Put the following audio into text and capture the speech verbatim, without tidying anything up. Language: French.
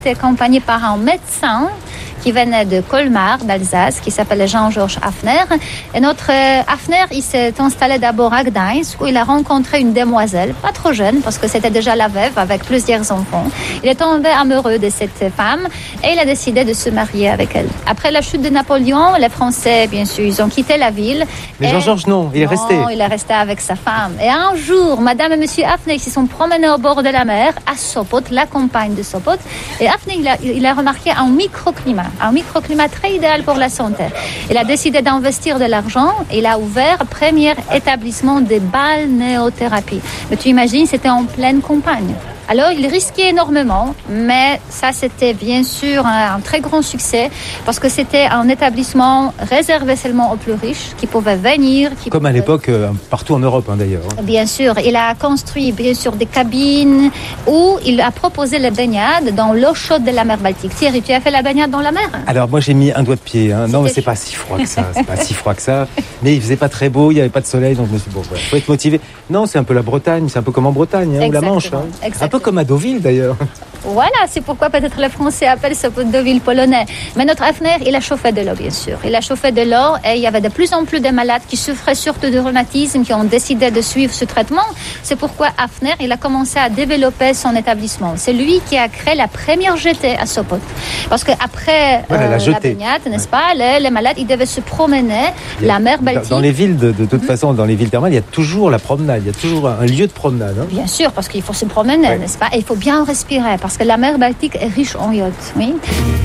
C'était accompagné par un médecin qui venait de Colmar, d'Alsace, qui s'appelait Jean-Georges Hafner. Et notre euh, Hafner, il s'est installé d'abord à Gdańsk, où il a rencontré une demoiselle, pas trop jeune, parce que c'était déjà la veuve, avec plusieurs enfants. Il est tombé amoureux de cette femme, et il a décidé de se marier avec elle. Après la chute de Napoléon, les Français, bien sûr, ils ont quitté la ville. Mais et... Jean-Georges, non, il est non, resté. il est resté avec sa femme. Et un jour, madame et monsieur Hafner, ils se sont promenés au bord de la mer, à Sopot, la campagne de Sopot, et Hafner, il a, il a remarqué un microclimat. Un microclimat très idéal pour la santé. Il a décidé d'investir de l'argent et il a ouvert le premier établissement de balnéothérapie. Mais tu imagines, c'était en pleine campagne. Alors, il risquait énormément, mais ça, c'était bien sûr un, un très grand succès parce que c'était un établissement réservé seulement aux plus riches qui pouvaient venir. Qui Comme à pouvaient... l'époque, euh, partout en Europe hein, d'ailleurs. Bien sûr, il a construit bien sûr des cabines où il a proposé les baignades dans l'eau chaude de la mer Baltique. Thierry, tu as fait la baignade dans la mer? Alors moi j'ai mis un doigt de pied. Hein. Non mais c'est chaud. pas si froid que ça. C'est pas si froid que ça. Mais il faisait pas très beau, il y avait pas de soleil, donc je me suis dit, bon, voilà, faut être motivé. Non, c'est un peu la Bretagne, c'est un peu comme en Bretagne hein, ou la Manche. Hein. Un peu comme à Deauville d'ailleurs. Voilà, c'est pourquoi peut-être les Français appellent ce Deauville polonais. Mais notre Hafner, il a chauffé de l'eau, bien sûr. Il a chauffé de l'eau et il y avait de plus en plus de malades qui souffraient surtout de rhumatisme, qui ont décidé de suivre ce traitement. C'est pourquoi Hafner, il a commencé à développer son établissement. C'est lui qui a créé la première jetée à Sopot. Parce qu'après voilà, euh, la, la baignade, n'est-ce ouais. pas, les, les malades, ils devaient se promener, a, la mer Baltique. Dans les villes, de, de toute mmh. façon, dans les villes thermales, il y a toujours la promenade, il y a toujours un lieu de promenade. Hein. Bien sûr, parce qu'il faut se promener, ouais. n'est-ce pas? Et il faut bien respirer, parce que la mer Baltique est riche en iode, oui.